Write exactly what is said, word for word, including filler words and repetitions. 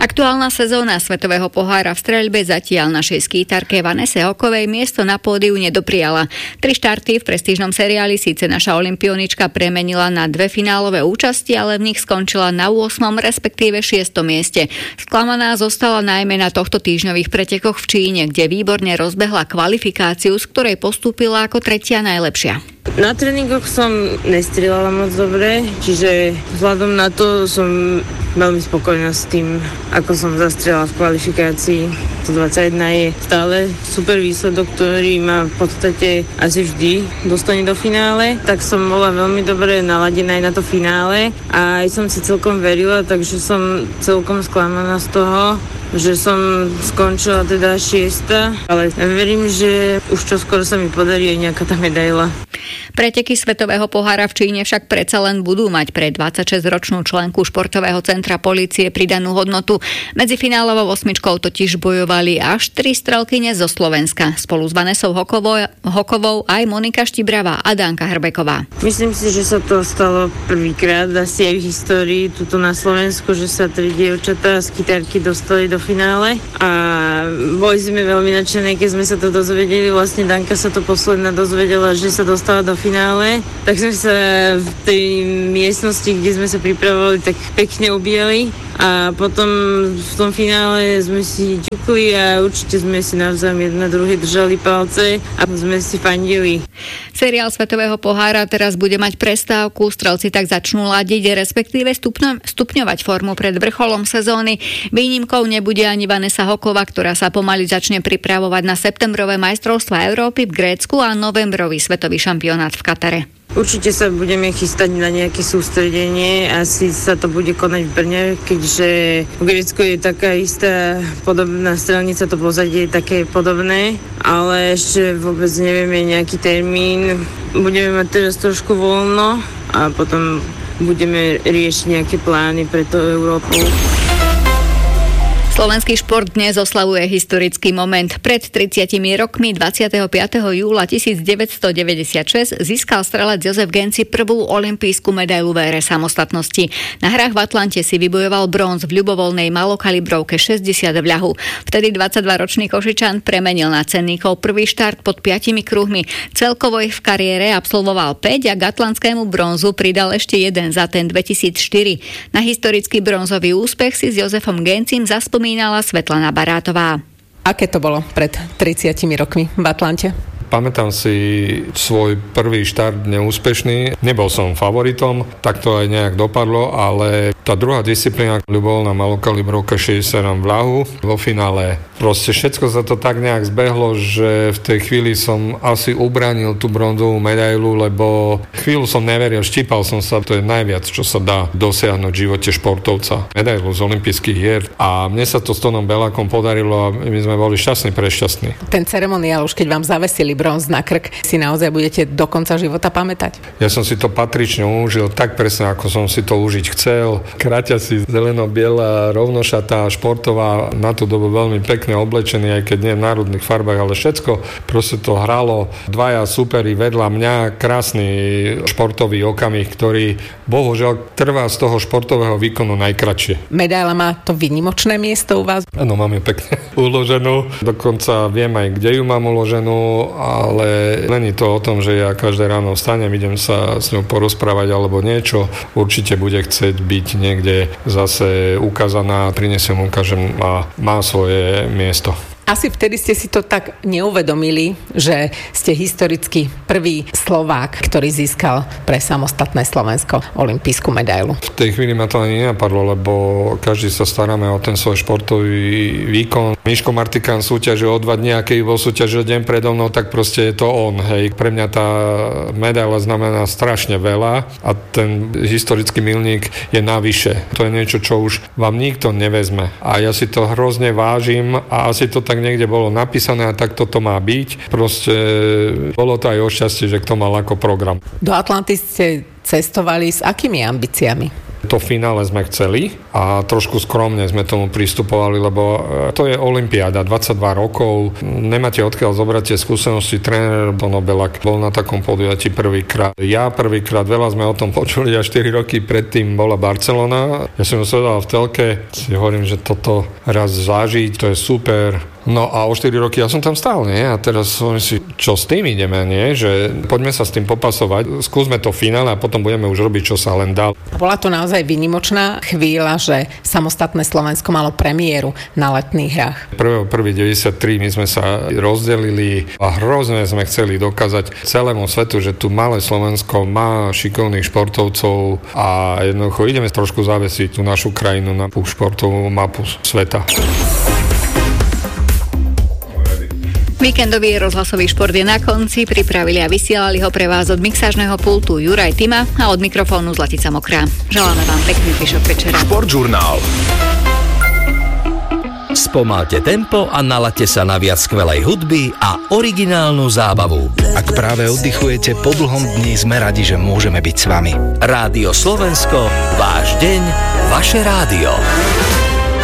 Aktuálna sezóna Svetového pohára v streľbe zatiaľ našej skýtarke Vanese Hokovej miesto na pódiu nedopriala. Tri štarty v prestížnom seriáli síce naša olympionička premenila na dve finálové účasti, ale v nich skončila na ôsmom respektíve šiestom mieste. Sklamaná zostala najmä na tohto týždňových pretekoch v Číne, kde výborne rozbehla kvalifikáciu, z ktorej postúpila ako tretia najlepšia. Na tréningoch som nestrieľala moc dobre, čiže vzhľadom na to som veľmi spokojná s tým, ako som zastrieľala v kvalifikácii. sto dvadsaťjeden je stále super výsledok, ktorý ma v podstate asi vždy dostane do finále. Tak som bola veľmi dobre naladená aj na to finále a aj som si celkom verila, takže som celkom sklamaná z toho, že som skončila teda šiesta, ale verím, že už čoskoro sa mi podarí aj nejaká tá medaila. Preteky Svetového pohára v Číne však predsa len budú mať pre dvadsaťšesťročnú členku športového centra polície pridanú hodnotu. Medzi finálovou osmičkou totiž bojovali až tri strelkyne zo Slovenska. Spolu s Vanesou Hokovou, Hokovou aj Monika Štibravá a Danka Hrbeková. Myslím si, že sa to stalo prvýkrát asi aj v histórii tuto na Slovensku, že sa tri dievčatá z kytarky dostali do finále a boli sme veľmi nadšené, keď sme sa to dozvedeli. Vlastne Danka sa to posledná dozvedela, že sa dostala do finále, tak sme sa v tej miestnosti, kde sme sa pripravovali, tak pekne ubíjali a potom v tom finále sme si ťukli a určite sme si navzájom jedna druhej držali palce a sme si fandili. Seriál Svetového pohára teraz bude mať prestávku, strelci tak začnú ladiť, respektíve stupňo, stupňovať formu pred vrcholom sezóny. Výnimkou nebude ani Vanesa Hoková, ktorá sa pomaly začne pripravovať na septembrové majstrovstvá Európy v Grécku a novembrový svetový šampionát v Katare. Určite sa budeme chystať na nejaké sústredenie, asi sa to bude konať v Brne, keďže v Grécku je taká istá podobná strelnica, to pozadie je také podobné, ale ešte vôbec nevieme nejaký termín. Budeme mať teraz trošku voľno a potom budeme riešiť nejaké plány pre tú Európu. Slovenský šport dnes oslavuje historický moment. Pred tridsiatimi rokmi dvadsiateho piateho júla tisícdeväťstodeväťdesiatšesť získal strelec Jozef Genci prvú olympijskú medailu v ére samostatnosti. Na hrách v Atlante si vybojoval bronz v ľubovoľnej malokalibrovke šesťdesiat v ľahu. Vtedy dvadsaťdvaročný Košičan premenil na cenníkov prvý štart pod piatimi kruhmi. Celkovo ich v kariére absolvoval päť a k atlantskému bronzu pridal ešte jeden za ten dvetisícštyri. Na historický bronzový úspech si s Jozefom Gencim zaspomínal Spomínala Svetlana Barátová. Aké to bolo pred tridsiatimi rokmi v Atlante? Pamätám si svoj prvý štart neúspešný. Nebol som favoritom, tak to aj nejak dopadlo, ale tá druhá disciplína, ľubovoľná malokalibrovka šesťdesiatsedem v ľahu, vo finále proste všetko sa to tak nejak zbehlo, že v tej chvíli som asi ubránil tú bronzovú medailu, lebo chvíľu som neveril, štípal som sa, to je najviac, čo sa dá dosiahnuť v živote športovca. Medailu z olympijských hier a mne sa to s Tonom Belákom podarilo a my sme boli šťastní, prešťastní. Ten ceremoniál, už keď vám zavesili bronz na krk, si naozaj budete do konca života pamätať? Ja som si to patrične užil, tak presne, ako som si to užiť chcel. Kráťa si zeleno-biela, rovnošatá, športová, na tú dobu veľmi pekne oblečený, aj keď nie v národných farbách, ale všetko. Proste to hralo. Dvaja superi vedľa mňa, krásny športový okamih, ktorý bohužiaľ trvá z toho športového výkonu najkratšie. Medaila má to výnimočné miesto u vás? Áno, mám ju pekne uloženú. Dokonca viem aj, kde ju mám uloženú, ale není to o tom, že ja každé ráno vstanem, idem sa s ňou porozprávať alebo niečo. Určite bude chcieť byť niekde zase ukázaná, prinesiem, ukážem a má svoje miesto. Asi vtedy ste si to tak neuvedomili, že ste historicky prvý Slovák, ktorý získal pre samostatné Slovensko olympijskú medailu. V tej chvíli ma to ani nenapadlo, lebo každý sa staráme o ten svoj športový výkon. Miško Martikán súťažil o dva dní, a keď bol súťažil deň predo mnou, tak proste je to on. Hej. Pre mňa tá medaila znamená strašne veľa a ten historický milník je navyše. To je niečo, čo už vám nikto nevezme. A ja si to hrozne vážim a asi to tak niekde bolo napísané a tak toto má byť. Proste bolo to aj o šťastie, že kto mal ako program. Do Atlanty ste cestovali s akými ambíciami? To finále sme chceli, a trošku skromne sme tomu pristupovali, lebo to je olympiáda, dvadsaťdva rokov, nemáte odkiaľ zobrať tie skúsenosti. Tréner Tono Belak bol na takom podujatí prvýkrát. Ja prvýkrát, veľa sme o tom počuli a štyri roky predtým bola Barcelona. Ja som sledoval v telke, si hovorím, že toto raz zažiť, to je super. No a o štyri roky ja som tam stál, nie? A teraz som si, čo s tým ideme, nie? Že poďme sa s tým popasovať, skúsme to finále a potom budeme už robiť, čo sa len dá. Bola to naozaj výnimočná chvíľa, že samostatné Slovensko malo premiéru na letných hrách. prvého prvého deväťdesiattri my sme sa rozdelili a hrozne sme chceli dokázať celému svetu, že tu malé Slovensko má šikovných športovcov a jednoducho ideme trošku zavesiť tú našu krajinu na športovú mapu sveta. Víkendový rozhlasový šport je na konci, pripravili a vysielali ho pre vás od mixážneho pultu Juraj Tima a od mikrofónu Zlatica Mokrá. Želáme vám pekný zvyšok večera. Športžurnál. Spomalte tempo a nalaďte sa na viac skvelej hudby a originálnu zábavu. Ak práve oddychujete po dlhom dni, sme radi, že môžeme byť s vami. Rádio Slovensko, váš deň, vaše rádio.